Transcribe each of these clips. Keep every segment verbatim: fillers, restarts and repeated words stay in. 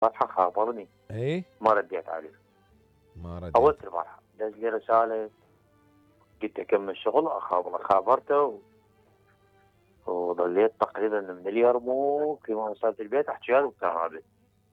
البارحة خابرني اي ما رديت عليه. ما رديت. أول البارحة دز لي رسالة، قلت أكمل شغل أخابر خابرته، وظليت تقريبا من اليرموك لما وصلت البيت أحكي له بكهرباء.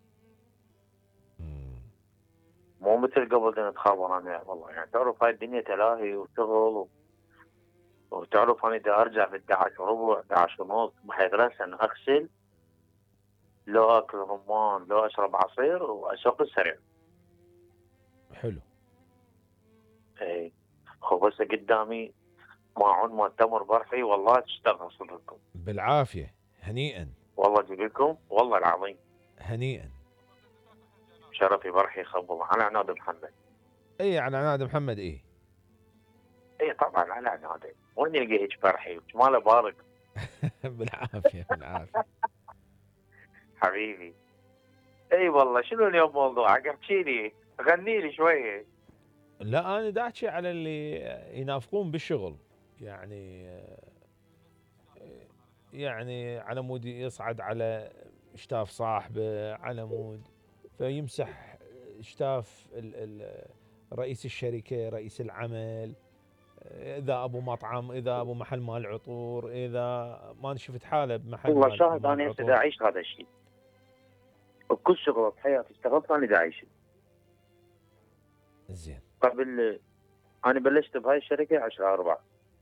مم. مو مثل قبل نتخابر أنا، والله يعني تعرف هاي الدنيا تلاهي وشغل، وتعرف أنا إذا أرجع ب عشرة وربع احد عشر ونص بحيث رأسا أغسل، لو أكل رمان، لو أشرب عصير وأسوق السريع. حلو. إي خو هسه قدامي ماعون مال تمر برحي، والله تشتغل صدقكم. بالعافية، هنيئا. والله أجيب لكم والله العظيم هنيئا. شرفي برحي يخبل على عناد محمد. اي على عناد محمد اي. اي طبعا على عناد، وين يلقى هيك برحي ماله بارك. بالعافية بالعافية. حبيبي. اي والله شنو اليوم موضوعك؟ احكي لي، غني لي شويه. لا انا دا احكي على اللي ينافقون بالشغل، يعني يعني على مود يصعد على شتاف صاحبه، على مود فيمسح شتاف ال- ال- رئيس الشركة، رئيس العمل، اذا ابو مطعم، اذا ابو محل مال عطور، اذا ما شفت حاله بمحل والله مال شاهد مال انا هسه دا عطور. اعيش هذا الشيء، بكل شغله بحياتي اشتغلت انا دا اعيش. زين. قبل انا بلشت بهاي الشركه عشرة أربعة،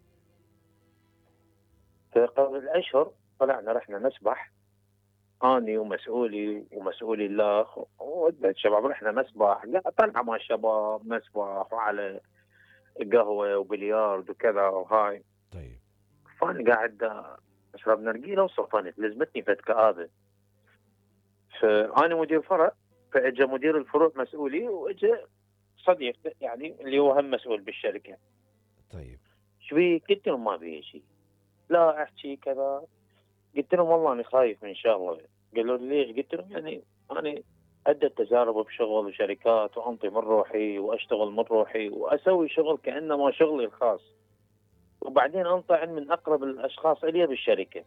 فقبل اشهر طلعنا رحنا مسبح، اني ومسؤولي ومسؤولي الاخ وعدة شباب، رحنا مسبح، لا طلعه مع الشباب مسبح وعلى قهوه وبليارد وكذا وهاي. طيب. فانا قاعد اشرب نرجيله وصفنت، لزمتني فد كآبه. فانا مدير فرع، فاجى مدير الفروع مسؤولي، واجى صديق يعني اللي هو هم مسؤول بالشركه. طيب. شو بيك؟ قلت لهم ما بي شيء، لا احكي كذا. قلت لهم والله انا خايف من شغله. قالوا لي ليش؟ قلت لهم يعني انا عدة تجارب بشغل وشركات، وانطي من روحي واشتغل من روحي واسوي شغل كانما شغلي الخاص، وبعدين انطعن من اقرب الاشخاص الي بالشركه.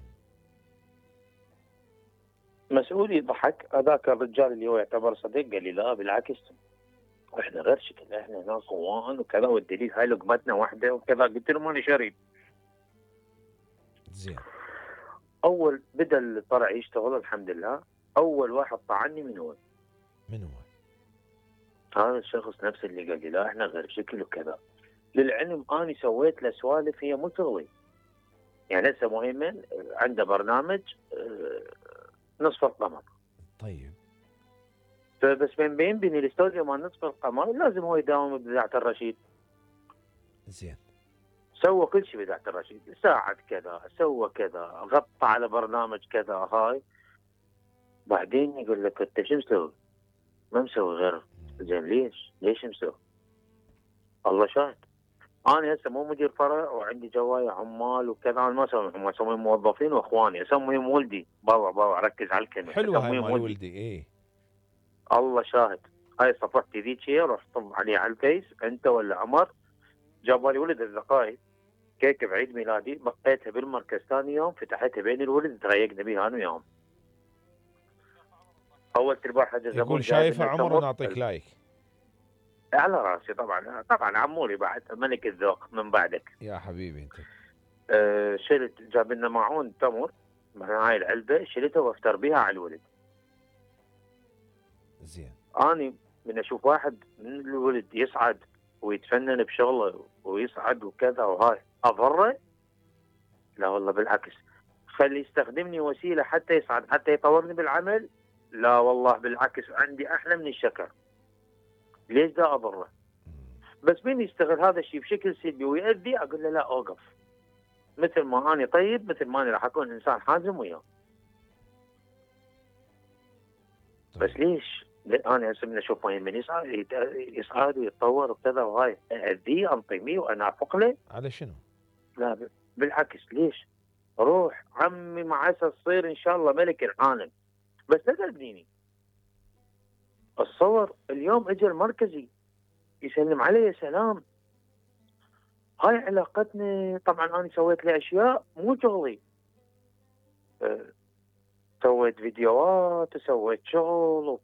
مسؤولي ضحك، هذاك الرجال اللي هو يعتبر صديق قال لي لا بالعكس، احنا غير شكل، احنا هنا اخوان وكذا، والدليل هاي لقمتنا واحده وكذا. قلت له ماني شريب. زين. اول بدا الطرع يشتغل الحمد لله، اول واحد طعني من هو؟ من هو؟ هذا الشخص نفسه اللي قال لي لا احنا غير شكل وكذا. للعلم اني سويت له سوالف هي مو شغلي، يعني هسه مهمن عنده برنامج آه، نصف القمر. طيب. فبس بين بين بين الاستوديو مال نصف القمر لازم هو يداوم بإذاعة الرشيد. زين. سوى كل شيء بإذاعة الرشيد، ساعد كذا، سوى كذا، غطى على برنامج كذا هاي. بعدين يقول لك انت شو مسوي؟ ما مسوي غير. زين ليش؟ ليش مسوي؟ الله شاهد. انا هسه مو مدير فرع وعندي جوايا عمال وكذا، انا ما اسوي معهم، اسوي موظفين واخواني، اسميهم ولدي. بابا بابا ركز على الكلمه، حلوة هاي اسميهم مال ولدي. ولدي اي. الله شاهد. هاي صفحتي ذيك هي، رحت طب عليه على الفيس انت ولا عمر، جاب لي ولد الزقايد كيك بعيد ميلادي، بقيتها بالمركز ثاني يوم، فتحتها بين الولد تريقنا بيها انا وياهم. اول ترباح حاجه زبون يقول جايب شايفه لنا عمر تمر ونعطيك لايك. على راسي طبعا، طبعا عمولي بعد ملك الذوق من بعدك. يا حبيبي انت. أه شلت، جاب لنا معون تمر من هاي العلبه، شلتها وافتر بيها على الولد. زين. اني من اشوف واحد من الولد يصعد ويتفنن بشغله ويصعد وكذا وهاي اضره؟ لا والله بالعكس، خلي يستخدمني وسيله حتى يصعد، حتى يطورني بالعمل. لا والله بالعكس، عندي احلى من الشكر. ليش دا اضره؟ بس مين يستغل هذا الشيء بشكل سلبي ويؤذي، اقول له لا اوقف، مثل ما اني طيب، مثل ما اني راح اكون انسان حازم وياه. طيب. بس ليش؟ انا هسه من اشوف من يصعد يصعد ويتطور وكذا وهاي، اذيه انطميه وانافق له؟ على شنو؟ لا بالعكس، ليش؟ روح عمي مع اساس تصير ان شاء الله ملك العالم، بس لا ترديني. الصور اليوم اجى المركزي يسلم علي سلام. هاي علاقتنا، طبعا انا سويت له اشياء مو شغلي. أه سويت فيديوهات وسويت شغل